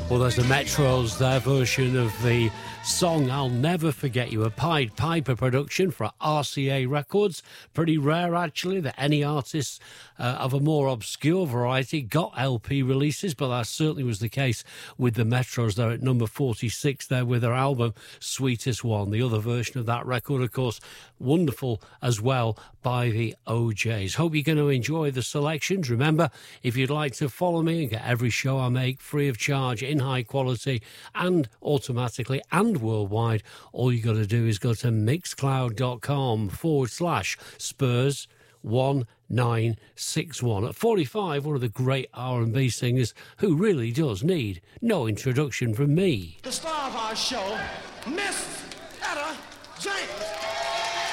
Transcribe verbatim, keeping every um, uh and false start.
Well, there's the Metros, their version of the song I'll Never Forget You, a Pied Piper production for R C A Records. Pretty rare, actually, that any artists uh, of a more obscure variety got L P releases, but that certainly was the case with the Metros. They're at number forty-six there with their album Sweetest One. The other version of that record, of course, wonderful as well by the O Js. Hope you're going to enjoy the selections. Remember, if you'd like to follow me and get every show I make free of charge in high quality and automatically and worldwide, all you got to do is go to mixcloud.com forward slash Spurs one nine six one. At forty-five, one of the great R and B singers who really does need no introduction from me. The star of our show, Miss Etta James.